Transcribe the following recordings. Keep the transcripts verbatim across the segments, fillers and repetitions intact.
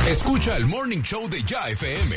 Escucha el Morning Show de Ya F M.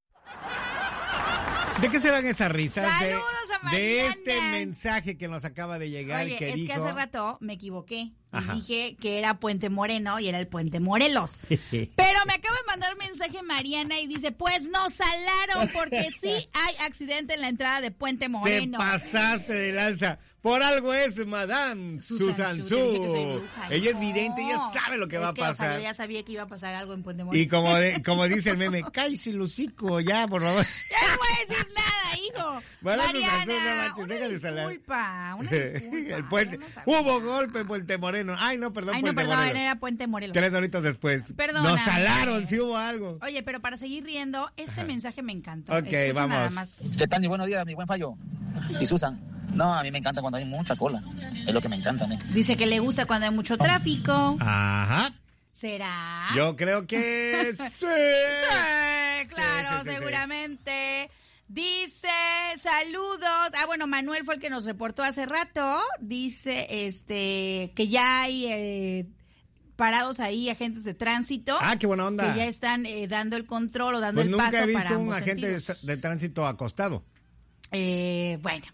¿De qué serán esas risas? Saludos de, a de este mensaje que nos acaba de llegar. Oye, que es dijo... que hace rato me equivoqué. Ajá. Y dije que era Puente Moreno y era el Puente Morelos. Pero me acaba de mandar mensaje Mariana y dice, pues nos salaron porque sí hay accidente en la entrada de Puente Moreno. Te pasaste de lanza. Por algo es Madame Susan Su. Ella es vidente, ella sabe lo que es va a que, pasar. O sea, yo ya sabía que iba a pasar algo en Puente Moreno. Y como, de, como dice el meme, cállese el hocico ya, por favor. Ya no voy a decir nada, hijo. Bueno, Mariana, Susan, no manches, una deja de salar. disculpa, una disculpa. El puente. No Hubo golpe en Puente Moreno. Ay, no, perdón, Ay, no, Puente perdón, Morelos. era Puente Morelos. Tres horitos después. Perdóname. Nos salaron, si hubo algo. Oye, pero para seguir riendo, este Ajá. mensaje me encantó. Ok, Escucha vamos. Nada más. ¿Qué tal? Buenos días, mi buen Fallo. Y Susan. No, a mí me encanta cuando hay mucha cola. Es lo que me encanta a mí. Dice que le gusta cuando hay mucho tráfico. Ajá. ¿Será? Yo creo que sí. Sí, claro, Sí, sí, sí, seguramente. Dice, saludos. Ah, bueno, Manuel fue el que nos reportó hace rato. Dice, este, que ya hay eh, parados ahí agentes de tránsito. Ah, qué buena onda. Que ya están eh, dando el control o dando Pues el nunca paso he visto para un ambos agente de, sentidos. de tránsito acostado. Eh, bueno.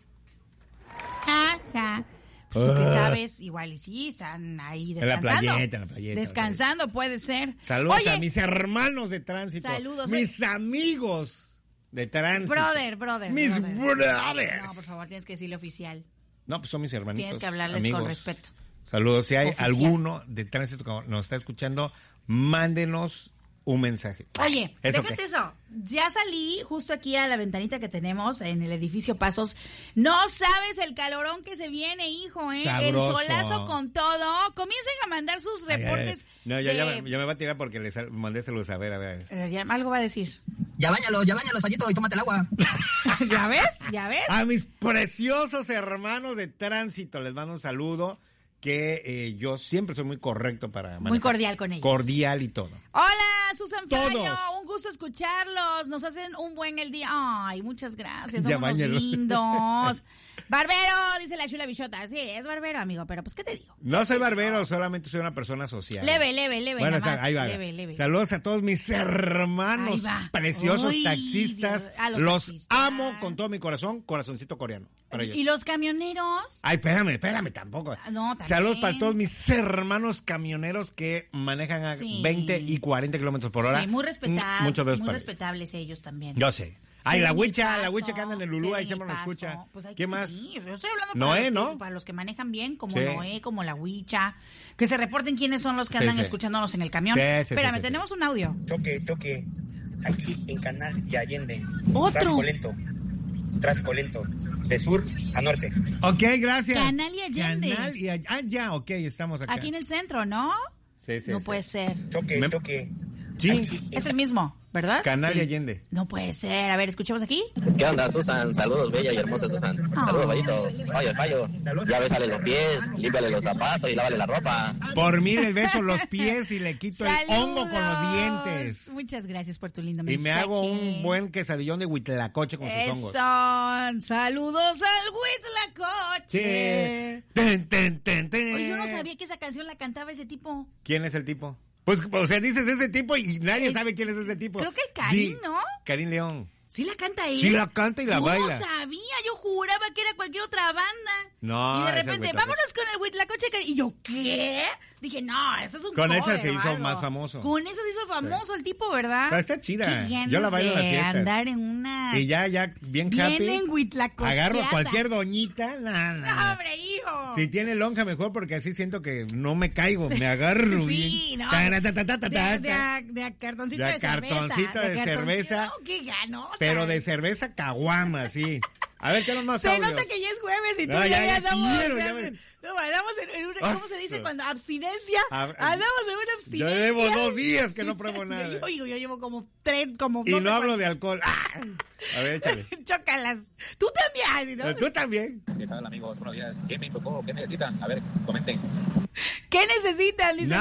Ajá. Pues tú que sabes, igual y sí, están ahí En la descansando. playeta, en la playeta. Descansando puede ser. Saludos Oye, a mis hermanos de tránsito. Saludos. Mis amigos de tránsito. brother, brother. Mis brother. brothers. No, por favor, tienes que decirle oficial. No, pues son mis hermanitos. Tienes que hablarles amigos. con respeto. Saludos. Si hay Oficial. alguno de tránsito que nos está escuchando, mándenos un mensaje. Oye, ¿Eso déjate qué? eso. Ya salí justo aquí a la ventanita que tenemos en el edificio Pasos. No sabes el calorón que se viene, hijo, ¿eh? Sabroso. El solazo con todo. Comiencen a mandar sus Ay, ay, ay. reportes. No, ya, de- ya, me- ya me va a tirar porque le sal- mandé saludos. A ver, a ver. Eh, ya, algo va a decir. Ya báñalos, ya báñalos, Fallito, y tómate el agua. ¿Ya ves? ¿Ya ves? A mis preciosos hermanos de tránsito les mando un saludo. Que eh, yo siempre soy muy correcto para manejar. Muy cordial con ellos. Cordial y todo. Hola, Susan Todos. Fallo, un gusto escucharlos. Nos hacen un buen el día. Ay, muchas gracias. Ya Son unos báñalo. lindos. Barbero, dice la chula bichota. Sí, es barbero, amigo, pero pues, ¿qué te digo? No soy barbero, solamente soy una persona social. Leve, leve, leve, Bueno, nada o sea, más. ahí va. Leve, leve. Saludos a todos mis hermanos Ahí va. preciosos Uy, taxistas. Dios, a los los taxistas. amo con todo mi corazón, corazoncito coreano. Para ellos. ¿Y los camioneros? Ay, espérame, espérame, tampoco. Ah, no, también. Saludos para todos mis hermanos camioneros que manejan a Sí. veinte y cuarenta kilómetros por hora. Sí, muy respetables. Muchos besos Muy para ellos. respetables ellos también. Yo sé. Ay, Sí, la de mi huicha, la paso, huicha que anda en el Lulú, sí, ahí de siempre mi nos paso. escucha. Pues hay ¿Qué que más? venir. Yo estoy hablando para, Noé, los que, ¿no? para los que manejan bien, como Sí. Noé, como la huicha. Que se reporten quiénes son los que Sí, andan sí. escuchándonos en el camión. Sí, sí, sí, Espérame, sí, sí. tenemos un audio. Toque, toque. Aquí en Canal y Allende. Otro. Tráfico lento. Tráfico lento. De sur a norte. Ok, gracias. Canal y Allende. Canal y All- Ah, ya, ok, estamos acá. Aquí en el centro, ¿no? Sí, sí, no sí. puede ser. Toque, Me- toque. Sí, Aquí Es el mismo, ¿verdad? Canal y Sí. Allende. No puede ser. A ver, escuchemos aquí. ¿Qué onda, Susan? Saludos, bella y hermosa Susan. Ah. Saludos, Fallito. Fallo, Fallo. Ya besale los pies, límpiale los zapatos y lávale la ropa. Por mí les beso los pies y le quito el hongo con los dientes. Muchas gracias por tu lindo Y mensaje. me hago un buen quesadillón de huitlacoche con sus hongos. Eso. Saludos al Huitlacoche. Sí. Ten, ten, ten, ten. Oye, yo no sabía que esa canción la cantaba ese tipo. ¿Quién es el tipo? Pues, o sea, dices ese tipo y nadie sabe quién es ese tipo. Creo que Karim, Di- ¿no? Karim León. ¿Sí la canta él? Sí la canta y la no baila. No sabía, yo juraba que era cualquier otra banda. No, Y de ese es repente, Huitlacoche. vámonos con el Huitlacoche. Y yo, ¿qué? Dije, no, eso es un Con esa cover se o hizo algo. más famoso. Con eso se hizo famoso el tipo, ¿verdad? Pero está chida. Qué ganas Yo la bailo en las de fiestas. andar en una... Y ya, ya, bien Bien happy. en Huitlacocheada. Agarro a cualquier doñita. Nah, nah, No, nah. hombre, hijo. Si tiene lonja mejor porque así siento que no me caigo, me agarro Sí, bien. no. Ta, ta, ta, ta, ta, De, ta, de, ta. a- de a cartoncito De de, a cartoncito cerveza. de cartoncito- cerveza. No, qué ganota. Pero de cerveza caguama, sí. A ver, tenemos más Se audios. nota que ya es jueves y tú No, ya, ya, ya ya andamos, quiero, ya ya me- en- no, andamos en, en una, ¿cómo se dice Oso. cuando? Abstinencia. A- Andamos en una Yo abstinencia. llevo dos días que no pruebo nada. Yo, yo, yo llevo como tres, como Y no no sé hablo de cuántos. alcohol. ¡Ah! A ver, échale. Chócalas. Tú también, ¿no? Tú también. ¿Qué tal, amigos? Buenos días. ¿Qué me tocó? ¿Qué necesitan? A ver, comenten. ¿Qué necesitan? Dice